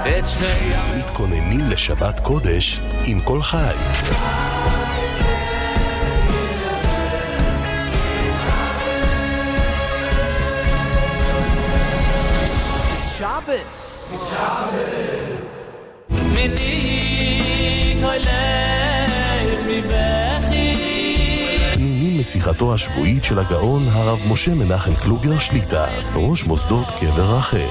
את שני מתכוננים לשבת קודש עם כל חי. Shabbos Mini kolev mi bechi פנינים משיחתו השבועית של הגאון הרב משה מנחם קלוגר שליטה, ראש מוסדות קבר רחל.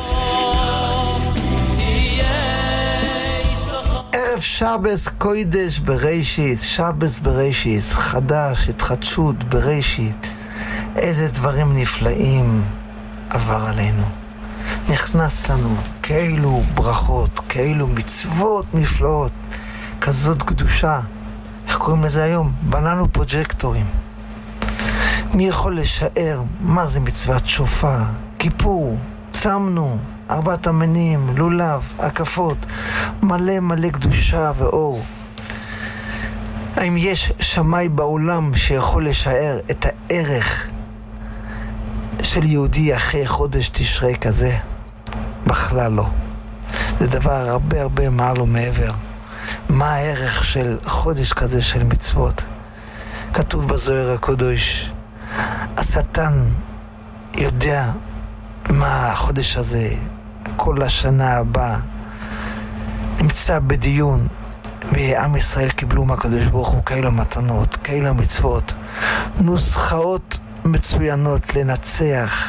ערב שבס קודש בראשית, שבס בראשית, חדש, התחדשות בראשית. איזה דברים נפלאים עבר עלינו. נכנס לנו כאלו ברכות, כאלו מצוות נפלאות, כזאת קדושה. איך קוראים לזה היום? בננו פרוג'קטורים. מי יכול לשער מה זה מצוות שופר, כיפור, צמנו, 4 המינים, לולב, הקפות, מלא מלא קדושה ואור. האם יש שמאי בעולם שיכול לשער את הערך של יהודי אחרי חודש תשרי כזה? בכלל לא. זה דבר הרבה מעל ומעבר. מה הערך של חודש כזה של מצוות? כתוב בזוהר הקדוש, השטן יודע מה החודש הזה, כל השנה הבאה, נמצא בדיון, ועם ישראל קיבלו מהקדוש ברוך הוא כאלה מתנות, כאלה מצוות, נוסחאות מצוינות לנצח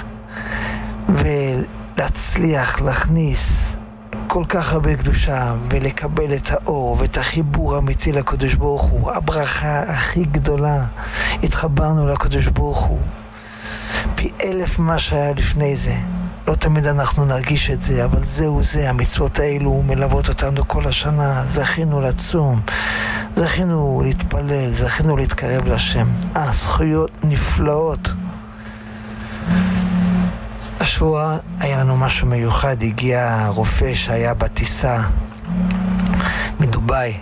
ולהצליח להכניס כל כך הרבה קדושה ולקבל את האור ואת החיבור האמיתי לקדוש ברוך הוא. הברכה הכי גדולה, התחברנו לקדוש ברוך הוא פי 1000 מה שהיה לפני זה. לא תמיד אנחנו נרגיש את זה, אבל זהו זה, המצוות האלו מלוות אותנו כל השנה. זכינו לצום, זכינו להתפלל, זכינו להתקרב לשם. זכויות נפלאות. השבוע היה לנו משהו מיוחד. הגיע רופא שהיה בטיסה מדוביי,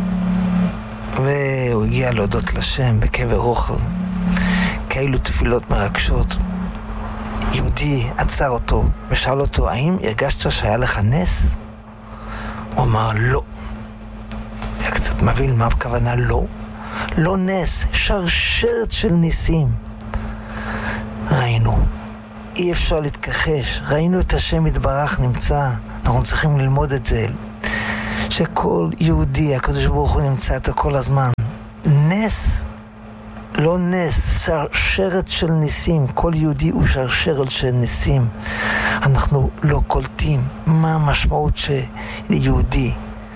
והוא הגיע להודות לשם בקבר רחל. כאלו תפילות מרגשות. יהודי עצר אותו ושאל אותו, האם הרגשת שהיה לך נס? הוא אמר לא. היה קצת מבין מה הכוונה לא. לא נס, שרשרת של ניסים. ראינו, אי אפשר להתכחש, ראינו את השם יתברך נמצא. אנחנו צריכים ללמוד את זה, שכל יהודי הקדוש ברוך הוא נמצא את כל הזמן. נס, לא נס, שרשרת של ניסים. כל יהודי הוא שרשרת של ניסים. אנחנו לא קולטים מה המשמעות של יהודי.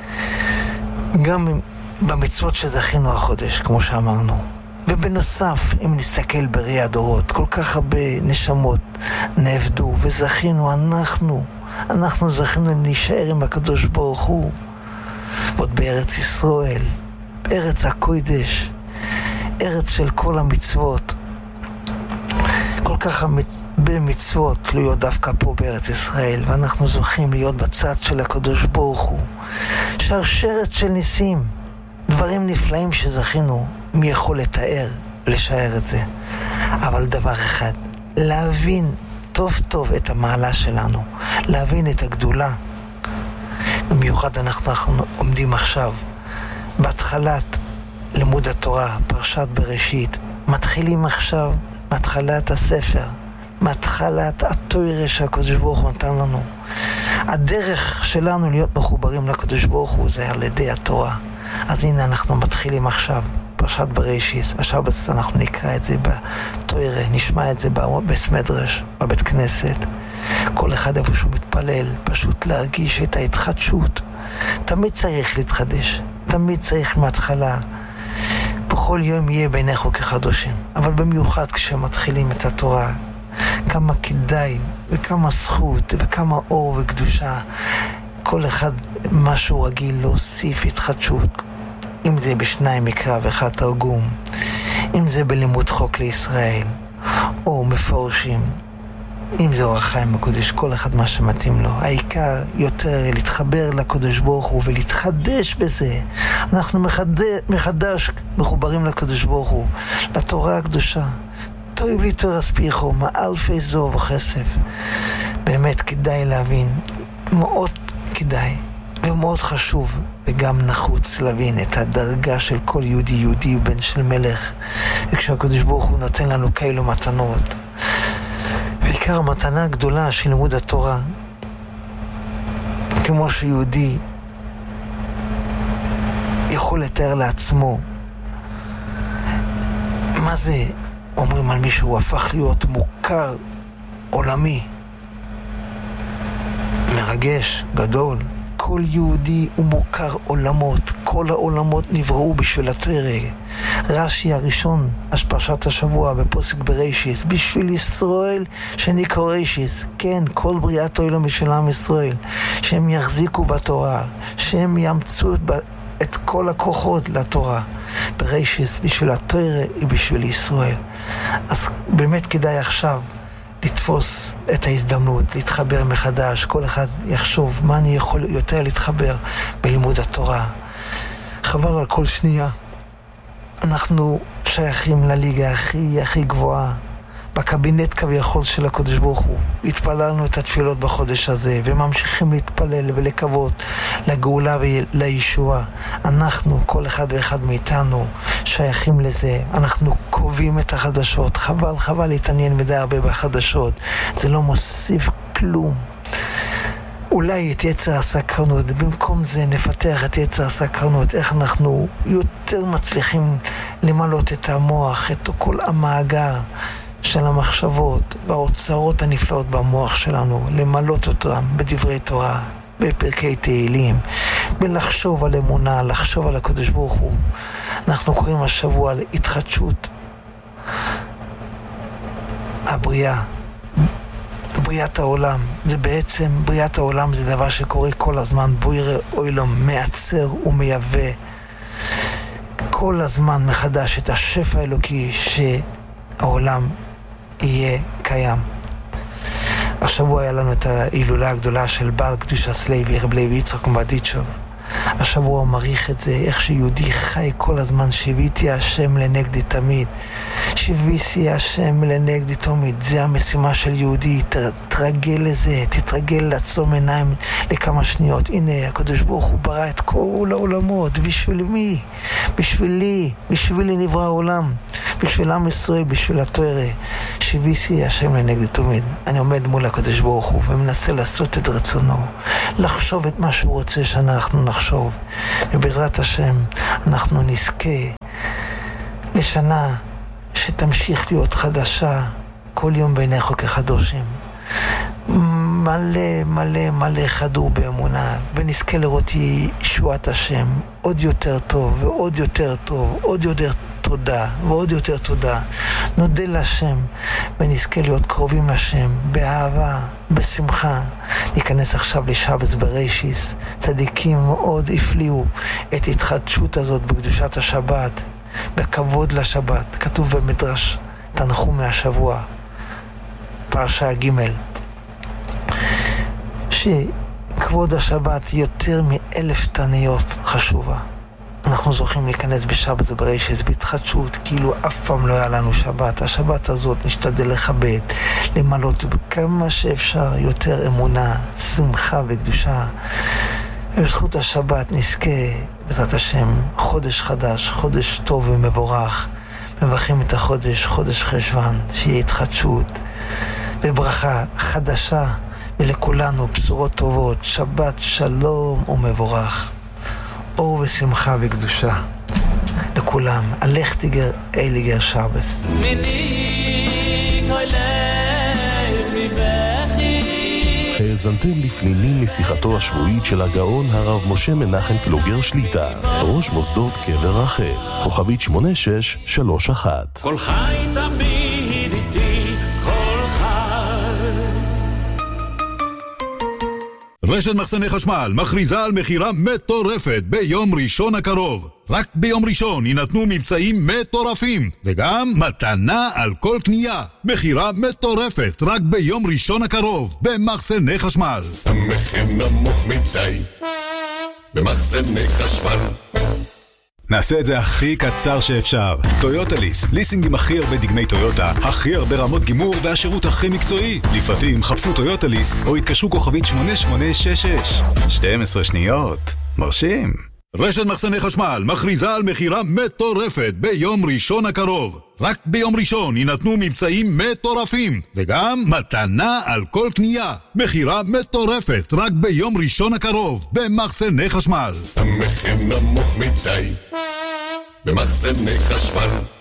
גם במצוות שזכינו החודש, כמו שאמרנו. ובנוסף, אם נסתכל בראי הדורות, כל כך הרבה נשמות נעבדו וזכינו, אנחנו זכינו להישאר עם הקדוש ברוך הוא. ועוד בארץ ישראל, בארץ הקודש, ארץ של כל המצוות. כל כך הרבה מצוות תלויות דווקא פה בארץ ישראל, ואנחנו זוכים להיות בצד של הקדוש ברוך הוא. שרשרת של ניסים, דברים נפלאים שזכינו. מי יכול לתאר, לשער את זה? אבל דבר אחד, להבין טוב טוב את המעלה שלנו, להבין את הגדולה. במיוחד אנחנו עומדים עכשיו בהתחלת לימוד התורה, פרשת בראשית. מתחילים עכשיו מהתחלת הספר, מהתחלת התורה שהקדוש ברוך הוא נתן לנו. הדרך שלנו להיות מחוברים לקדוש ברוך הוא זה על ידי התורה. אז הנה אנחנו מתחילים עכשיו פרשת בראשית. השבת אנחנו נקרא את זה בתורה, נשמע את זה בסמדרש, בבית כנסת. כל אחד איפה שהוא מתפלל, פשוט להרגיש את ההתחדשות. תמיד צריך להתחדש, תמיד צריך מההתחלה. בכל יום יהיה בעיניך כחדשים, אבל במיוחד כשמתחילים את התורה, כמה כדאי וכמה זכות וכמה אור וקדושה. כל אחד משהו רגיל להוסיף התחדשות, אם זה בשניים מקרא ואחד תרגום, אם זה בלימוד חוק לישראל או מפורשים, אם זה אור החיים הקודש, כל אחד מה שמתאים לו. העיקר יותר להתחבר לקדוש ברוך הוא ולהתחדש בזה. אנחנו מחדש מחוברים לקדוש ברוך הוא, לתורה הקדושה. טוב לי תורה ספיחו, מאלפי זוב וכסף. באמת כדאי להבין, מאוד כדאי. ומאוד חשוב וגם נחוץ להבין את הדרגה של כל יהודי הוא בן של מלך, וכשהקדוש ברוך הוא נותן לנו כאלו מתנות, בעיקר המתנה הגדולה של לימוד התורה, כמו שיהודי יכול לתאר לעצמו מה זה אומרים על מישהו הפך להיות מוכר עולמי, מרגש, גדול. כל יהודי הוא מוכר עולמות, כל העולמות נבראו בשביל התורה. רש"י הראשון, פרשת השבוע בפוסק בראשית, בשביל ישראל שנקרא ראשית, כן, כל בריאת העולם בשביל עם ישראל, שהם יחזיקו בתורה, שהם יאמצו את כל הכוחות לתורה. בראשית בשביל התורה ובשביל ישראל. אז באמת כדאי עכשיו לתפוס את ההזדמנות, להתחבר מחדש. כל אחד יחשוב מה אני יכול יותר להתחבר בלימוד התורה. חבל על כל שנייה. אנחנו שייכים לליגה הכי גבוהה, בקבינט כביכול של הקדוש ברוך הוא. התפללנו את התפילות בחודש הזה, וממשיכים להתפלל ולקוות לגאולה ולישועה. אנחנו, כל אחד ואחד מאיתנו, שייכים לזה. אנחנו קובעים את החדשות. חבל להתעניין מדי הרבה בחדשות. זה לא מוסיף כלום. אולי את יצר הסקרנות, במקום זה נפתח את יצר הסקרנות, איך אנחנו יותר מצליחים למלות את המוח, את כל המאגר של המחשבות והאוצרות הנפלאות במוח שלנו, למלות אותם בדברי תורה, בפרקי תהילים, בלחשוב על אמונה, לחשוב על הקדוש ברוך הוא. אנחנו קוראים השבוע על התחדשות הבריאה, בריאת העולם. זה בעצם, בריאת העולם זה דבר שקורה כל הזמן, בורא עולם מעצר ומייבא כל הזמן מחדש את השפע האלוקי שהעולם יהיה קיים. השבוע היה לנו את ההילולה הגדולה של בעל קדושת לוי, רב לוי יצחק מברדיצ'ב. השבוע הוא מעריך את זה, איך שיהודי חי כל הזמן, שיביתי השם לנגדי תמיד, שיביתי השם לנגדי תמיד. זה המשימה של יהודי. תתרגל לזה, תתרגל לעצום עיניים לכמה שניות. הנה הקדוש ברוך הוא ברא את כל העולמות. בשביל מי? בשבילי נברא העולם, בשביל עם ישראל, בשביל התורה. שיביתי השם לנגדי תמיד. אני עומד מול הקדוש ברוך הוא ומנסה לעשות את רצונו, לחשוב את מה שהוא רוצה שאנחנו נחשוב, ובעזרת השם אנחנו נזכה לשנה שתמשיך להיות חדשה כל יום בעיניך כחדושים, מלא חדור באמונה, ונזכה לראות ישועת השם עוד יותר טוב ועוד יותר טוב, עוד יותר תודה ועוד יותר תודה. נודה להשם ונזכה להיות קרובים לשם באהבה, בשמחה. ניכנס עכשיו לשבת בראשית. צדיקים מאוד הפליאו את התחדשות הזאת בקדושת השבת, בכבוד לשבת. כתוב במדרש תנחום מהשבוע, פרשה ג', שכבוד השבת יותר מ1000 תניות חשובה. אנחנו זוכים להיכנס בשבת בראשית בהתחדשות, כאילו אף פעם לא היה לנו שבת. השבת הזאת נשתדל לכבד, למלות בכמה שאפשר יותר אמונה, שמחה וקדושה. ובזכות השבת נזכה בעזרת השם חודש חדש, חודש טוב ומבורך. מברכים את החודש, חודש חשוון, שיהיה התחדשות וברכה חדשה, ולכולנו בשורות טובות, שבת שלום ומבורך, אור ושמחה וקדושה לכולם. הלך תיגר אליגר שבת. האזנתם לפנינים משיחתו השבועית של הגאון הרב משה מנחם קלוגר שליטה, ראש מוסדות קבר רחל, כוכבית 8631. כל חי תמיד איתי, כל חי. רשת מחסני חשמל מכריזה על מחירה מטורפת ביום ראשון הקרוב. רק ביום ראשון ינתנו מבצעים מטורפים, וגם מתנה על כל קנייה. מחירה מטורפת רק ביום ראשון הקרוב במחסני חשמל. המחיר נמוך מדי במחסני חשמל. נעשה את זה הכי קצר שאפשר. טויוטה ליס, ליסינג עם הכי הרבה דגמי טויוטה, הכי הרבה רמות גימור והשירות הכי מקצועי. לפרטים חפשו טויוטה ליס או התקשרו כוכבית 8866. 12 שניות. מרשים. רשת מחסני חשמל מכריזה על מחירה מטורפת ביום ראשון הקרוב. רק ביום ראשון יינתנו מבצעים מטורפים וגם מתנה על כל קנייה. מחירה מטורפת רק ביום ראשון הקרוב במחסני חשמל. המחיר נמוך מדי במחסני חשמל.